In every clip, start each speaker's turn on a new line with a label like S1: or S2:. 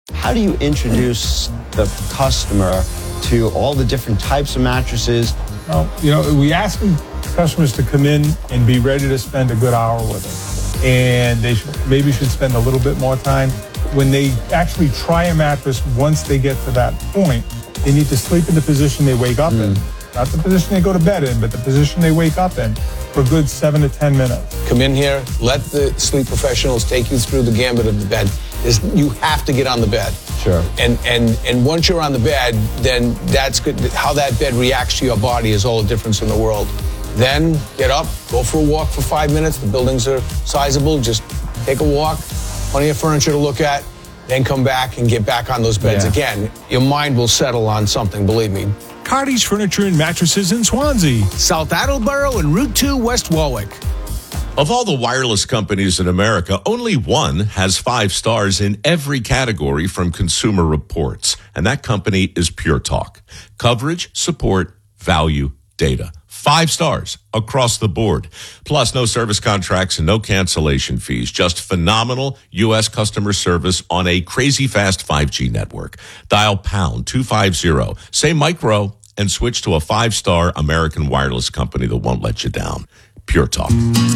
S1: How do you introduce the customer to all the different types of mattresses?
S2: Well, we ask customers to come in and be ready to spend a good hour with us. And they should spend a little bit more time. When they actually try a mattress, once they get to that point, they need to sleep in the position they wake up in. Not the position they go to bed in, but the position they wake up in for a good 7 to 10 minutes.
S3: Come in here, let the sleep professionals take you through the gambit of the bed. You have to get on the bed.
S1: Sure.
S3: And once you're on the bed, then that's good. How that bed reacts to your body is all the difference in the world. Then get up, go for a walk for 5 minutes. The buildings are sizable. Just take a walk, plenty of furniture to look at, then come back and get back on those beds again. Your mind will settle on something, believe me.
S4: Cardi's Furniture and Mattresses in Swansea,
S3: South Attleboro and Route 2, West Warwick.
S5: Of all the wireless companies in America, only one has 5 stars in every category from Consumer Reports, and that company is Pure Talk. Coverage, support, value, data. 5 stars across the board. Plus, no service contracts and no cancellation fees. Just phenomenal U.S. customer service on a crazy fast 5G network. Dial pound 250, say micro, and switch to a 5-star American wireless company that won't let you down. Pure Talk.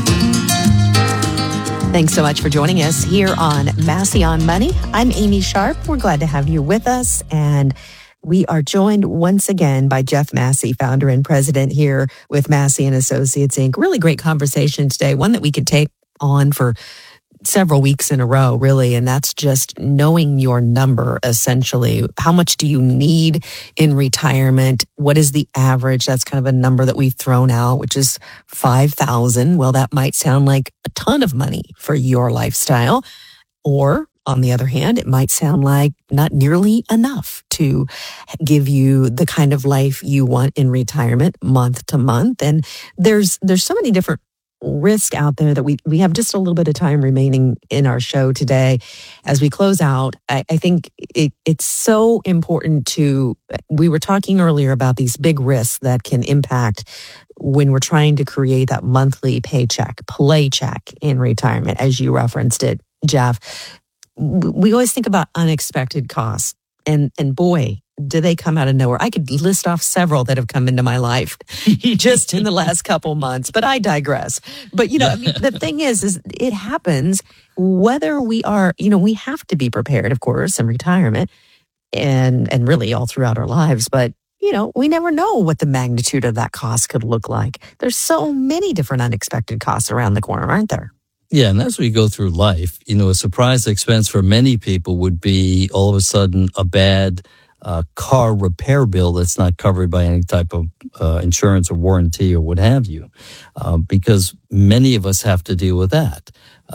S6: Thanks so much for joining us here on Massey on Money. I'm Amy Sharp. We're glad to have you with us. And we are joined once again by Jeff Massey, founder and president here with Massey and Associates, Inc. Really great conversation today, one that we could take on for several weeks in a row, really. And that's just knowing your number, essentially. How much do you need in retirement? What is the average? That's kind of a number that we've thrown out, which is $5,000. Well, that might sound like a ton of money for your lifestyle. Or on the other hand, it might sound like not nearly enough to give you the kind of life you want in retirement month to month. And there's so many different risk out there that we have just a little bit of time remaining in our show today. As we close out, I think it's so important we were talking earlier about these big risks that can impact when we're trying to create that monthly paycheck, play check in retirement, as you referenced it, Jeff. We always think about unexpected costs, and boy, do they come out of nowhere. I could list off several that have come into my life just in the last couple months, but I digress. But, the thing is it happens whether we are, we have to be prepared, of course, in retirement and really all throughout our lives. But, we never know what the magnitude of that cost could look like. There's so many different unexpected costs around the corner, aren't there?
S7: Yeah, and as we go through life, a surprise expense for many people would be all of a sudden a bad car repair bill that's not covered by any type of insurance or warranty or what have you, because many of us have to deal with that.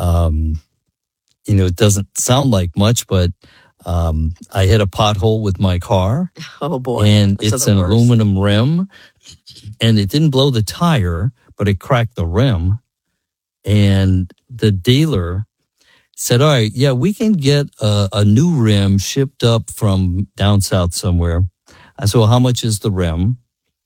S7: It doesn't sound like much, but I hit a pothole with my car.
S6: Oh, boy.
S7: And it's an aluminum rim, and it didn't blow the tire, but it cracked the rim. And the dealer said, all right, yeah, we can get a new rim shipped up from down south somewhere. I said, well, how much is the rim?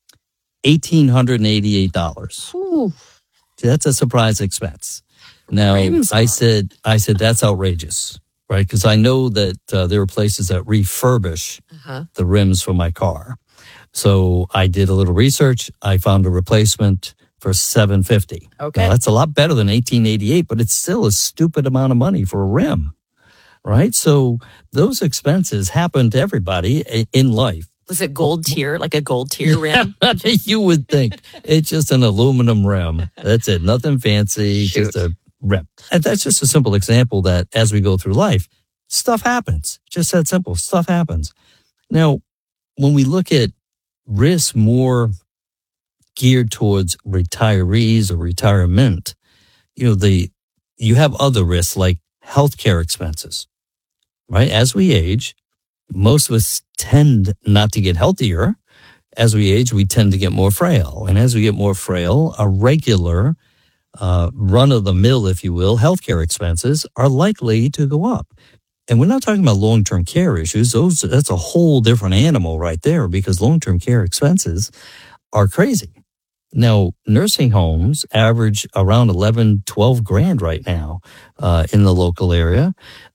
S7: $1,888.
S6: Ooh.
S7: See, that's a surprise expense. Now, I said, that's outrageous, right? Because I know that there are places that refurbish the rims for my car. So I did a little research. I found a replacement for $750.
S6: Okay.
S7: Now, that's a lot better than $1,888, but it's still a stupid amount of money for a rim, right? So those expenses happen to everybody in life.
S6: Was it gold tier, like a gold tier rim?
S7: You would think. It's just an aluminum rim. That's it. Nothing fancy, just a rim. And that's just a simple example that as we go through life, stuff happens. Just that simple. Stuff happens. Now, when we look at risk more geared towards retirees or retirement, you have other risks like healthcare expenses, right? As we age, most of us tend not to get healthier. As we age, we tend to get more frail. And as we get more frail, a regular run-of-the-mill, if you will, healthcare expenses are likely to go up. And we're not talking about long-term care issues. That's a whole different animal right there, because long-term care expenses are crazy. Now, nursing homes average around 11, 12 grand right now in the local area.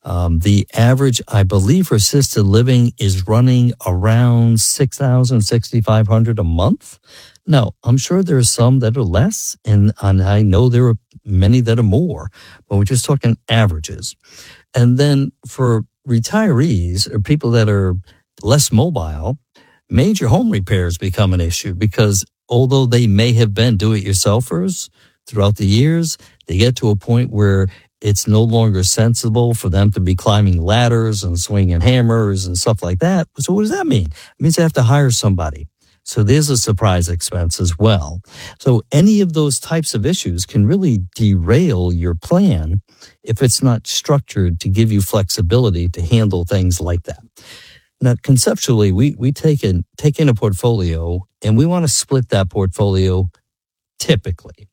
S7: The average, I believe, for assisted living is running around $6,000, $6,500 a month. Now, I'm sure there are some that are less, and I know there are many that are more, but we're just talking averages. And then for retirees or people that are less mobile, major home repairs become an issue because although they may have been do-it-yourselfers throughout the years, they get to a point where it's no longer sensible for them to be climbing ladders and swinging hammers and stuff like that. So what does that mean? It means they have to hire somebody. So there's a surprise expense as well. So any of those types of issues can really derail your plan if it's not structured to give you flexibility to handle things like that. Now, conceptually, we take in a portfolio and we want to split that portfolio typically.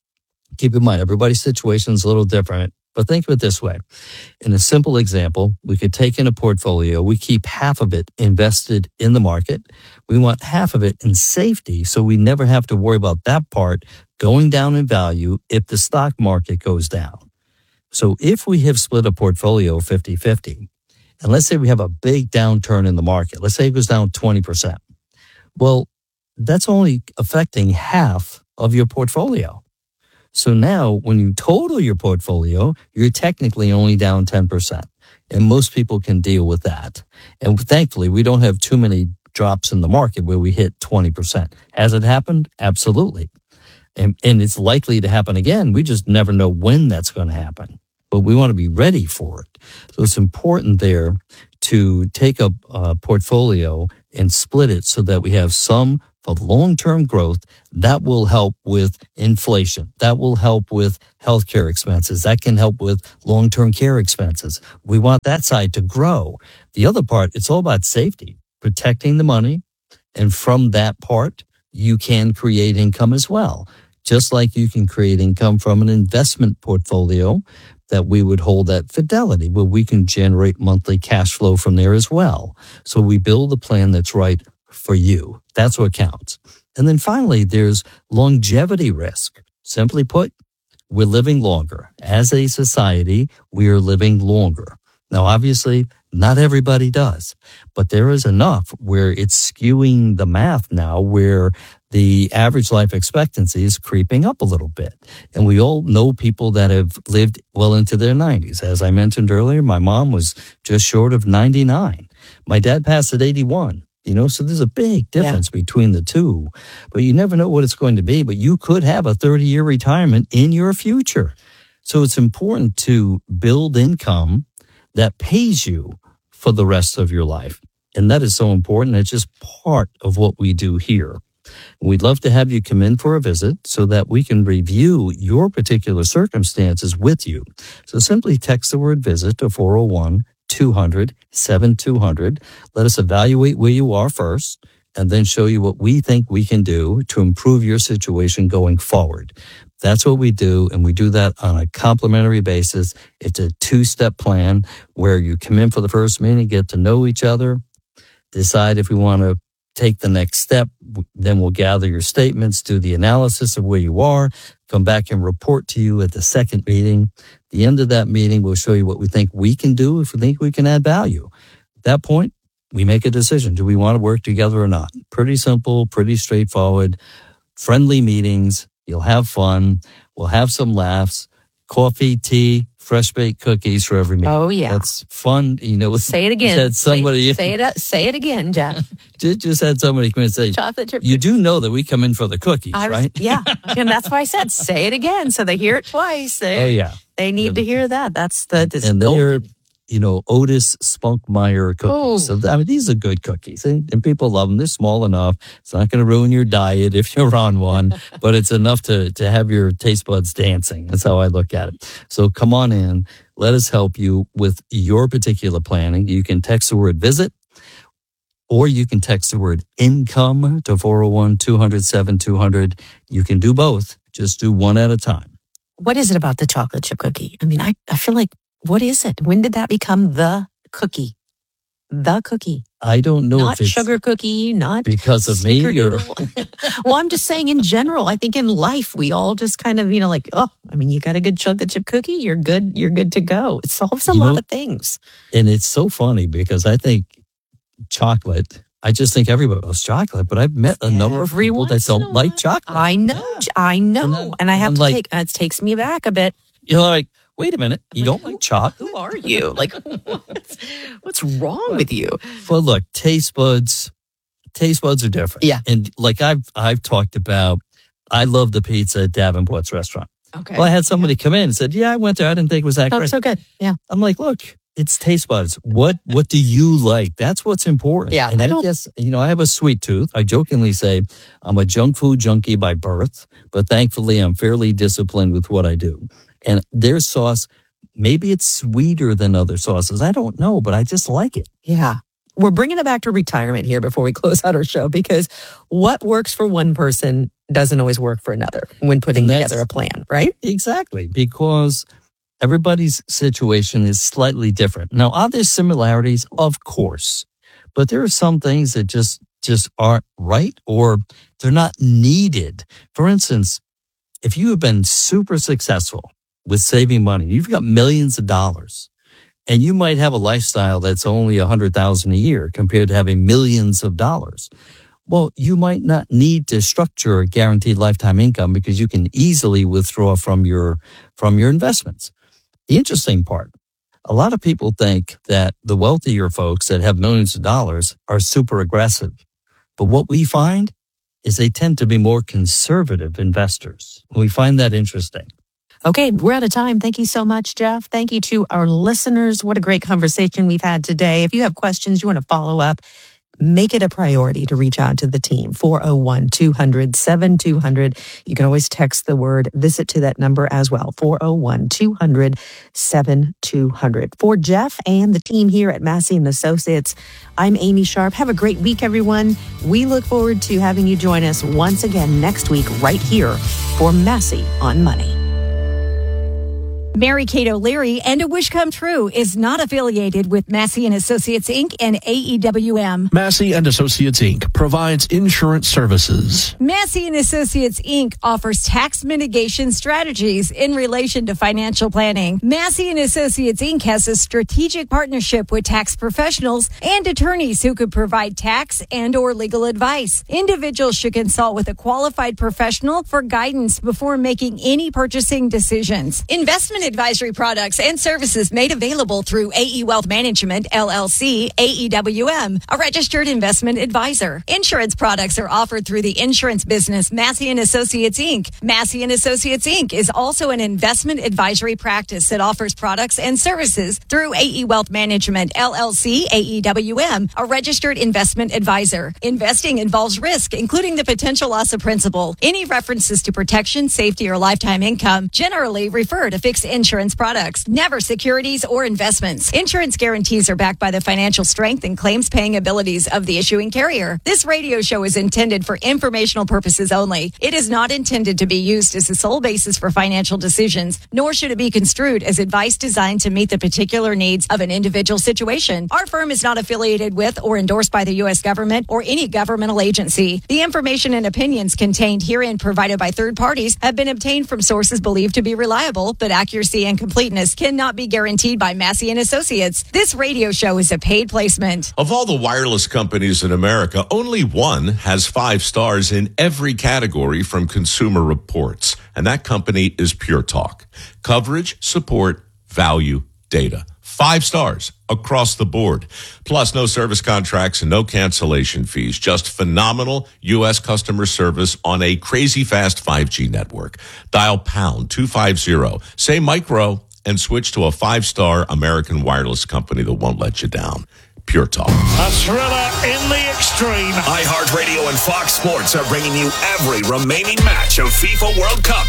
S7: Keep in mind, everybody's situation is a little different, but think of it this way. In a simple example, we could take in a portfolio. We keep half of it invested in the market. We want half of it in safety, so we never have to worry about that part going down in value if the stock market goes down. So if we have split a portfolio 50-50, and let's say we have a big downturn in the market, let's say it goes down 20%. Well, that's only affecting half of your portfolio. So now when you total your portfolio, you're technically only down 10%. And most people can deal with that. And thankfully, we don't have too many drops in the market where we hit 20%. Has it happened? Absolutely. And it's likely to happen again. We just never know when that's going to happen. But we want to be ready for it. So it's important there to take a portfolio and split it so that we have some for long-term growth that will help with inflation. That will help with healthcare expenses. That can help with long-term care expenses. We want that side to grow. The other part, it's all about safety, protecting the money. And from that part, you can create income as well. Just like you can create income from an investment portfolio that we would hold at Fidelity, where we can generate monthly cash flow from there as well. So we build a plan that's right for you. That's what counts. And then finally, there's longevity risk. Simply put, we're living longer. As a society, we are living longer. Now, obviously, not everybody does, but there is enough where it's skewing the math now where the average life expectancy is creeping up a little bit. And we all know people that have lived well into their 90s. As I mentioned earlier, my mom was just short of 99. My dad passed at 81. So there's a big difference between the two. But you never know what it's going to be. But you could have a 30-year retirement in your future. So it's important to build income that pays you for the rest of your life. And that is so important. It's just part of what we do here. We'd love to have you come in for a visit so that we can review your particular circumstances with you. So simply text the word visit to 401-200-7200. Let us evaluate where you are first and then show you what we think we can do to improve your situation going forward. That's what we do, and we do that on a complimentary basis. It's a two-step plan where you come in for the first meeting, get to know each other, decide if we want to take the next step. Then we'll gather your statements, do the analysis of where you are, come back and report to you at the second meeting. At the end of that meeting, we'll show you what we think we can do if we think we can add value. At that point, we make a decision. Do we want to work together or not? Pretty simple, pretty straightforward, friendly meetings. You'll have fun. We'll have some laughs, coffee, tea, fresh baked cookies for every meeting.
S6: Oh, yeah.
S7: That's fun.
S6: Say it again.
S7: Had somebody,
S6: say it again, Jeff.
S7: just had somebody come in and say,
S6: chocolate chip.
S7: You do know that we come in for the cookies, right?
S6: Yeah. And that's why I said, say it again. So they hear it twice. They need to hear that. That's
S7: and they're, Otis Spunkmeyer cookies.
S6: Oh.
S7: So, these are good cookies and people love them. They're small enough. It's not going to ruin your diet if you're on one, but it's enough to have your taste buds dancing. That's how I look at it. So come on in. Let us help you with your particular planning. You can text the word visit, or you can text the word income to 401-200-7200. You can do both. Just do one at a time.
S6: What is it about the chocolate chip cookie? I feel like, what is it? When did that become the cookie? The cookie.
S7: I don't know
S6: Not
S7: if it's
S6: sugar cookie, not
S7: because of me or
S6: well, I'm just saying in general, I think in life we all just kind of, like, you got a good chocolate chip cookie, you're good to go. It solves a lot of things.
S7: And it's so funny because I think chocolate, I just think everybody loves chocolate, but I've met a number of people that don't like chocolate.
S6: I know. And I have to it takes me back a bit.
S7: You're like, wait a minute, you don't like chocolate?
S6: Who are you? Like, what's wrong with you?
S7: Well, look, taste buds are different.
S6: Yeah.
S7: And like I've talked about, I love the pizza at Davenport's restaurant.
S6: Okay.
S7: Well, I had somebody come in and said, yeah, I went there. I didn't think it was that great.
S6: So good. Yeah.
S7: I'm like, look, it's taste buds. What do you like? That's what's important.
S6: Yeah.
S7: And I guess, I have a sweet tooth. I jokingly say I'm a junk food junkie by birth, but thankfully I'm fairly disciplined with what I do. And their sauce, maybe it's sweeter than other sauces. I don't know, but I just like it.
S6: Yeah. We're bringing it back to retirement here before we close out our show, because what works for one person doesn't always work for another when putting together a plan, right?
S7: Exactly, because everybody's situation is slightly different. Now, are there similarities? Of course. But there are some things that just aren't right or they're not needed. For instance, if you have been super successful with saving money, you've got millions of dollars, and you might have a lifestyle that's only $100,000 a year compared to having millions of dollars. Well, you might not need to structure a guaranteed lifetime income because you can easily withdraw from your investments. The interesting part, a lot of people think that the wealthier folks that have millions of dollars are super aggressive. But what we find is they tend to be more conservative investors. We find that interesting.
S6: Okay, we're out of time. Thank you so much, Jeff. Thank you to our listeners. What a great conversation we've had today. If you have questions, you want to follow up, make it a priority to reach out to the team. 401-200-7200. You can always text the word visit to that number as well. 401-200-7200. For Jeff and the team here at Massey and Associates, I'm Amy Sharp. Have a great week, everyone. We look forward to having you join us once again next week right here for Massey on Money.
S8: Mary Kate O'Leary and A Wish Come True is not affiliated with Massey and Associates Inc. and AEWM.
S9: Massey and Associates Inc. provides insurance services.
S8: Massey and Associates Inc. offers tax mitigation strategies in relation to financial planning. Massey and Associates Inc. has a strategic partnership with tax professionals and attorneys who could provide tax and or legal advice. Individuals should consult with a qualified professional for guidance before making any purchasing decisions. Investment advisory products and services made available through AE Wealth Management, LLC, AEWM, a registered investment advisor. Insurance products are offered through the insurance business Massey and Associates Inc. Massey and Associates Inc. is also an investment advisory practice that offers products and services through AE Wealth Management, LLC, AEWM, a registered investment advisor. Investing involves risk, including the potential loss of principal. Any references to protection, safety, or lifetime income generally refer to fixed insurance products, never securities or investments. Insurance guarantees are backed by the financial strength and claims paying abilities of the issuing carrier. This radio show is intended for informational purposes only. It is not intended to be used as the sole basis for financial decisions, nor should it be construed as advice designed to meet the particular needs of an individual situation. Our firm is not affiliated with or endorsed by the U.S. government or any governmental agency. The information and opinions contained herein provided by third parties have been obtained from sources believed to be reliable, but accuracy and completeness cannot be guaranteed by Massey and Associates. This radio show is a paid placement.
S5: Of all the wireless companies in America, only one has 5 stars in every category from Consumer Reports, and that company is Pure Talk. Coverage, support, value, data. 5 stars across the board. Plus, no service contracts and no cancellation fees. Just phenomenal U.S. customer service on a crazy fast 5G network. Dial pound 250, say micro, and switch to a 5-star American wireless company that won't let you down. Pure Talk.
S10: A thriller in the extreme.
S11: iHeartRadio and Fox Sports are bringing you every remaining match of FIFA World Cup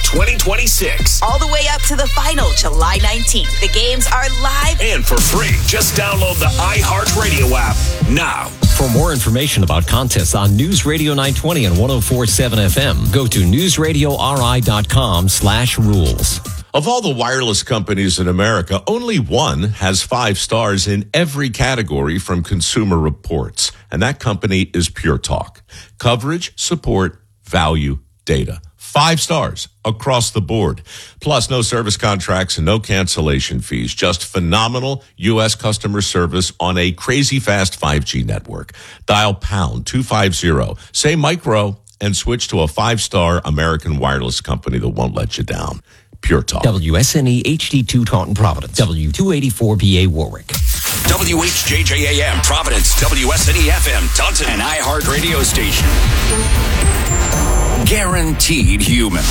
S11: 2026.
S12: All the way up to the final, July 19th. The games are live
S11: and for free. Just download the iHeartRadio app now.
S13: For more information about contests on News Radio 920 and 104.7 FM, go to newsradiori.com/rules.
S5: Of all the wireless companies in America, only one has 5 stars in every category from Consumer Reports, and that company is Pure Talk. Coverage, support, value, data. 5 stars across the board. Plus, no service contracts and no cancellation fees. Just phenomenal U.S. customer service on a crazy fast 5G network. Dial pound 250, say micro, and switch to a 5-star American wireless company that won't let you down. Pure Talk.
S13: WSNE HD2 Taunton, Providence. W284BA Warwick.
S11: WHJJAM Providence. WSNE FM Taunton. An iHeart radio station. Guaranteed human.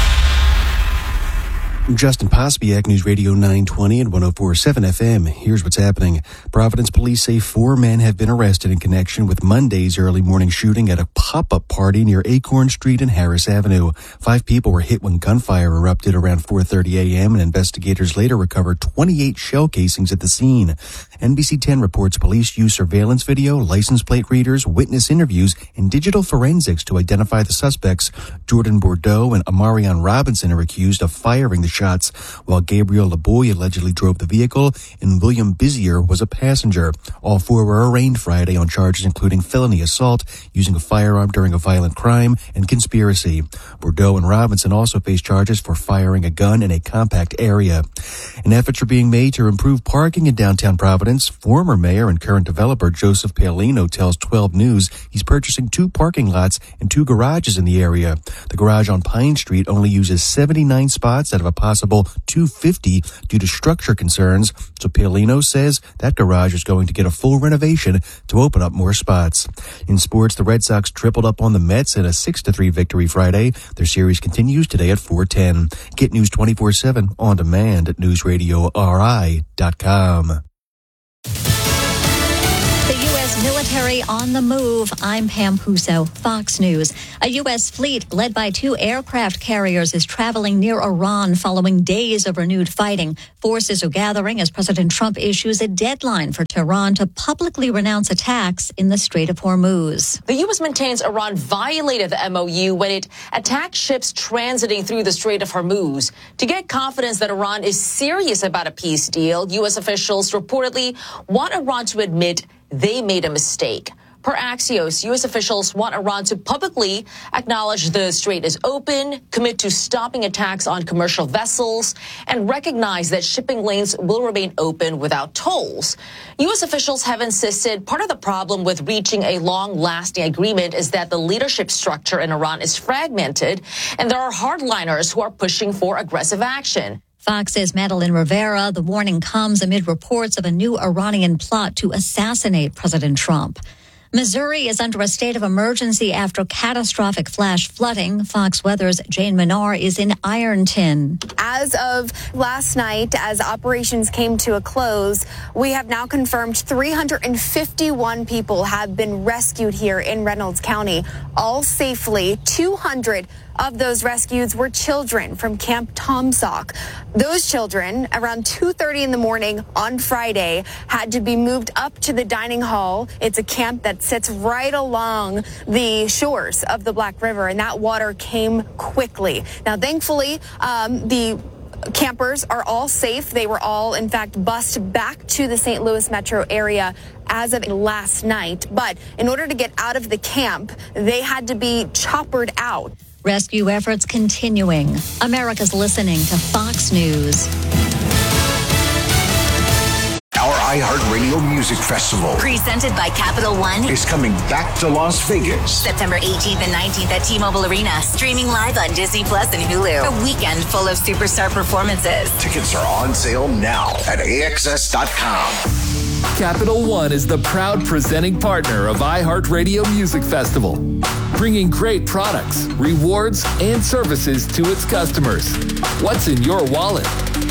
S14: Justin Pospiak, News Radio 920 and 104.7 FM. Here's what's happening. Providence police say 4 men have been arrested in connection with Monday's early morning shooting at a pop-up party near Acorn Street and Harris Avenue. 5 people were hit when gunfire erupted around 4:30 a.m. and investigators later recovered 28 shell casings at the scene. NBC 10 reports police used surveillance video, license plate readers, witness interviews, and digital forensics to identify the suspects. Jordan Bordeaux and Amarion Robinson are accused of firing the shots, while Gabriel LeBoy allegedly drove the vehicle and William Bizier was a passenger. All 4 were arraigned Friday on charges including felony assault, using a firearm during a violent crime, and conspiracy. Bordeaux and Robinson also face charges for firing a gun in a compact area. And efforts are being made to improve parking in downtown Providence. Former mayor and current developer Joseph Paolino tells 12 News he's purchasing 2 parking lots and 2 garages in the area. The garage on Pine Street only uses 79 spots out of a possible 250 due to structure concerns. So Paolino says that garage is going to get a full renovation to open up more spots. In sports, the Red Sox tripled up on the Mets in a 6-3 victory Friday. Their series continues today at 4:10. Get News 24/7 on demand at newsradiori.com.
S15: The U.S. military on the move. I'm Pam Puso, Fox News. A U.S. fleet led by 2 aircraft carriers is traveling near Iran following days of renewed fighting. Forces are gathering as President Trump issues a deadline for Tehran to publicly renounce attacks in the Strait of Hormuz.
S16: The U.S. maintains Iran violated the MOU when it attacked ships transiting through the Strait of Hormuz. To get confidence that Iran is serious about a peace deal, U.S. officials reportedly want Iran to admit they made a mistake. Per Axios, U.S. officials want Iran to publicly acknowledge the strait is open, commit to stopping attacks on commercial vessels, and recognize that shipping lanes will remain open without tolls. U.S. officials have insisted part of the problem with reaching a long-lasting agreement is that the leadership structure in Iran is fragmented, and there are hardliners who are pushing for aggressive action.
S15: Fox's Madeline Rivera. The warning comes amid reports of a new Iranian plot to assassinate President Trump. Missouri is under a state of emergency after catastrophic flash flooding. Fox Weather's Jane Menard is in Ironton.
S17: As of last night, as operations came to a close, we have now confirmed 351 people have been rescued here in Reynolds County, all safely. 200 of those rescues were children from Camp Tomsock. Those children, around 2:30 in the morning on Friday, had to be moved up to the dining hall. It's a camp that sits right along the shores of the Black River, and that water came quickly. Now, thankfully, the campers are all safe. They were all, in fact, bused back to the St. Louis metro area as of last night. But in order to get out of the camp, they had to be choppered out.
S15: Rescue efforts continuing. America's listening to Fox News.
S11: Our iHeartRadio Music Festival,
S12: presented by Capital One,
S11: is coming back to Las Vegas.
S12: September 18th and 19th at T-Mobile Arena. Streaming live on Disney Plus and Hulu. A weekend full of superstar performances.
S11: Tickets are on sale now at AXS.com.
S18: Capital One is the proud presenting partner of iHeartRadio Music Festival, bringing great products, rewards, and services to its customers. What's in your wallet?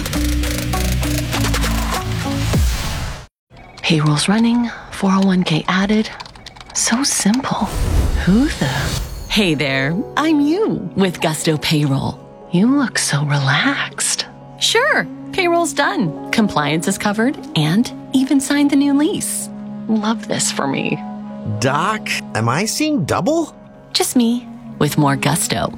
S19: Payroll's running, 401k added. So simple. Who the? Hey there, I'm you with Gusto Payroll. You look so relaxed. Sure, payroll's done. Compliance is covered and even signed the new lease. Love this for me.
S20: Doc, am I seeing double?
S19: Just me with more gusto.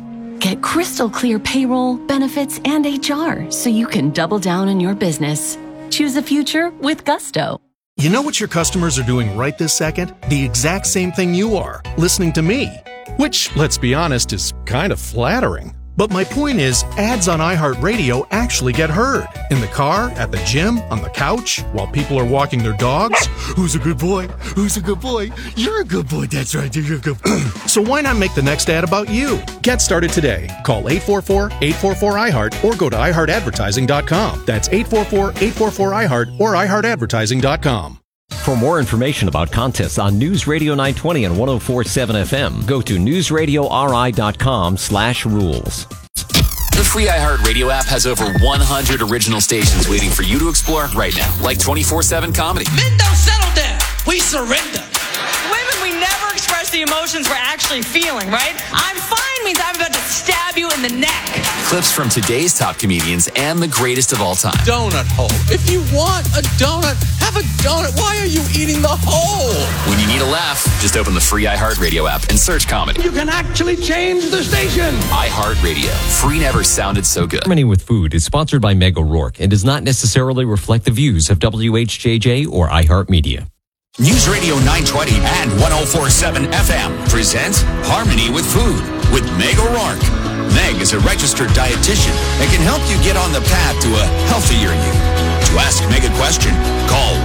S19: Get crystal clear payroll, benefits, and HR so you can double down on your business. Choose a future with Gusto.
S9: You know what your customers are doing right this second? The exact same thing you are, listening to me. Which, let's be honest, is kind of flattering. But my point is, ads on iHeartRadio actually get heard. In the car, at the gym, on the couch, while people are walking their dogs. Who's a good boy? Who's a good boy? You're a good boy. That's right. You're a good boy. So why not make the next ad about you? Get started today. Call 844-844-iHeart or go to iHeartAdvertising.com. That's 844-844-iHeart or iHeartAdvertising.com.
S13: For more information about contests on News Radio 920 and 104.7 FM, go to newsradiori.com/rules.
S20: The free iHeartRadio app has over 100 original stations waiting for you to explore right now, like 24/7 comedy.
S21: Men don't settle down. We surrender.
S22: Women, we never express the emotions we're actually feeling, right? I'm fine means I'm about to stab you in the neck.
S20: Clips from today's top comedians and the greatest of all time.
S3: Donut hole. If you want a donut, have a donut. Why are you eating the hole?
S20: When you need a laugh, just open the free iHeartRadio app and search comedy.
S21: You can actually change the station.
S20: iHeartRadio. Free never sounded so good.
S13: Harmony with Food is sponsored by Meg O'Rourke and does not necessarily reflect the views of WHJJ or iHeartMedia.
S11: News Radio 920 and 104.7 FM presents Harmony with Food with Meg O'Rourke. Meg is a registered dietitian and can help you get on the path to a healthier you. To ask Meg a question, call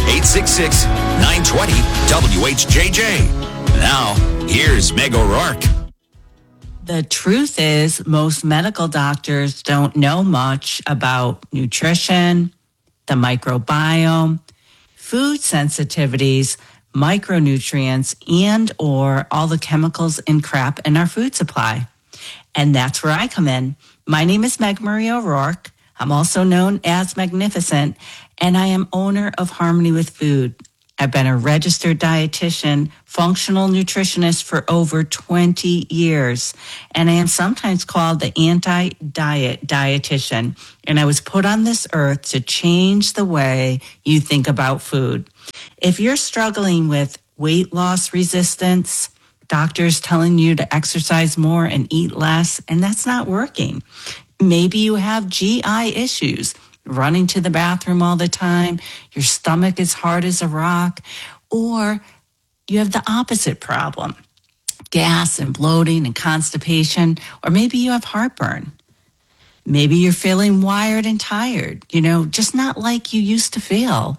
S11: 1-866-920-WHJJ. Now, here's Meg O'Rourke.
S23: The truth is, most medical doctors don't know much about nutrition, the microbiome, food sensitivities, micronutrients, and or all the chemicals and crap in our food supply. And that's where I come in. My name is Meg Marie O'Rourke. I'm also known as Magnificent, and I am owner of Harmony with Food. I've been a registered dietitian, functional nutritionist for over 20 years, and I am sometimes called the anti-diet dietitian. And I was put on this earth to change the way you think about food. If you're struggling with weight loss resistance, doctors telling you to exercise more and eat less, and that's not working. Maybe you have GI issues, running to the bathroom all the time, your stomach is hard as a rock, or you have the opposite problem, gas and bloating and constipation, or maybe you have heartburn. Maybe you're feeling wired and tired, just not like you used to feel.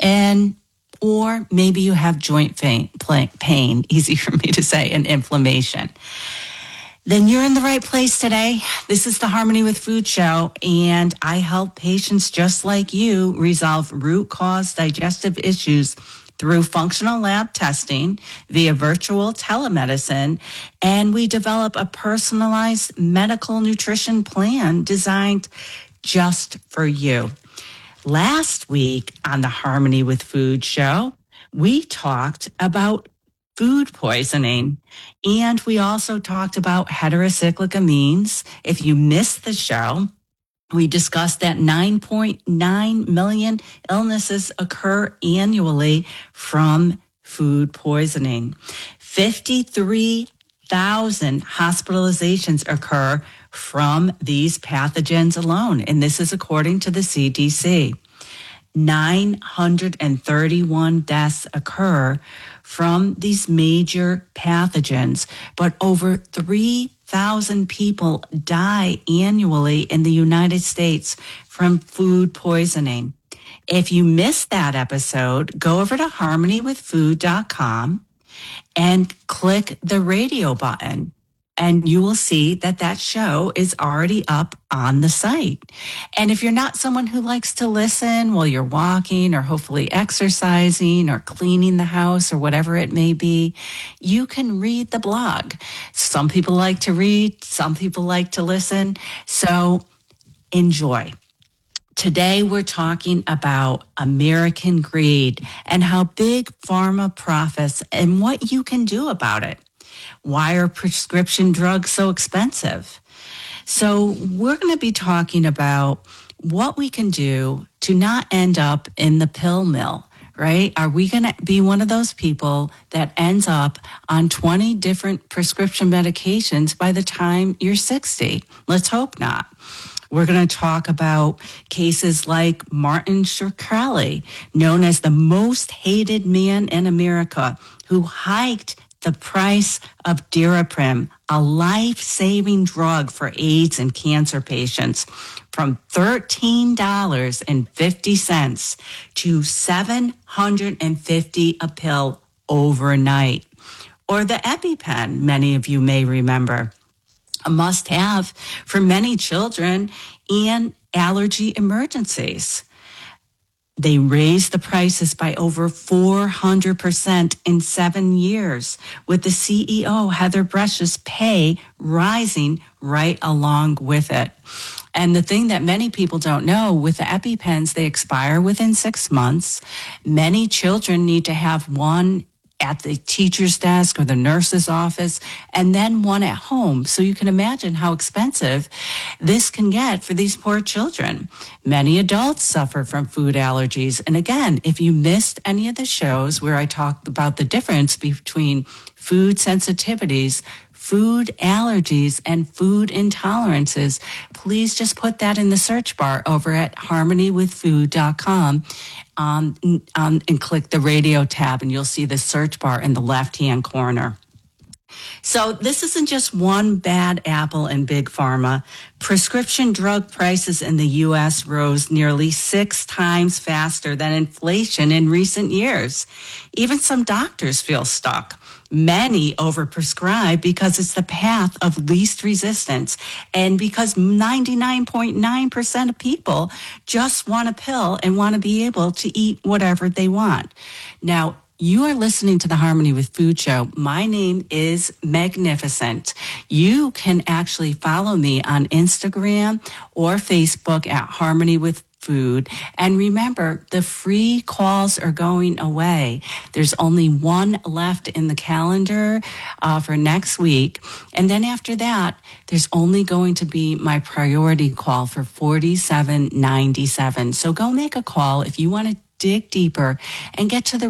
S23: Or maybe you have joint pain, easy for me to say, and inflammation. Then you're in the right place today. This is the Harmony with Food show, and I help patients just like you resolve root cause digestive issues through functional lab testing via virtual telemedicine, and we develop a personalized medical nutrition plan designed just for you. Last week on the Harmony with Food show, we talked about food poisoning, and we also talked about heterocyclic amines. If you missed the show, we discussed that 9.9 million illnesses occur annually from food poisoning. 53,000 hospitalizations occur from these pathogens alone, and this is according to the CDC. 931 deaths occur from these major pathogens, but over 3,000 people die annually in the United States from food poisoning. If you missed that episode, go over to harmonywithfood.com and click the radio button, and you will see that show is already up on the site. And if you're not someone who likes to listen while you're walking or hopefully exercising or cleaning the house or whatever it may be, you can read the blog. Some people like to read, some people like to listen. So enjoy. Today, we're talking about American greed and how big pharma profits and what you can do about it. Why are prescription drugs so expensive? So we're going to be talking about what we can do to not end up in the pill mill, right? Are we going to be one of those people that ends up on 20 different prescription medications by the time you're 60? Let's hope not. We're going to talk about cases like Martin Shkreli, known as the most hated man in America, who hiked the price of Daraprim, a life-saving drug for AIDS and cancer patients, from $13.50 to $750 a pill overnight. Or the EpiPen, many of you may remember, a must-have for many children and allergy emergencies. They raised the prices by over 400% in 7 years, with the CEO, Heather Bresch's pay rising right along with it. And the thing that many people don't know, with the EpiPens, they expire within 6 months. Many children need to have one at the teacher's desk or the nurse's office, and then one at home. So you can imagine how expensive this can get for these poor children. Many adults suffer from food allergies. And again, if you missed any of the shows where I talked about the difference between food sensitivities, food allergies, and food intolerances, please just put that in the search bar over at harmonywithfood.com and click the radio tab, and you'll see the search bar in the left-hand corner. So this isn't just one bad apple in Big Pharma. Prescription drug prices in the U.S. rose nearly 6 times faster than inflation in recent years. Even some doctors feel stuck. Many overprescribe because it's the path of least resistance, and because 99.9% of people just want a pill and want to be able to eat whatever they want. Now, you are listening to the Harmony with Food Show. My name is Magnificent. You can actually follow me on Instagram or Facebook at Harmony with Food. And remember, the free calls are going away. There's only one left in the calendar for next week. And then after that, there's only going to be my priority call for $47.97. So go make a call if you want to dig deeper and get to the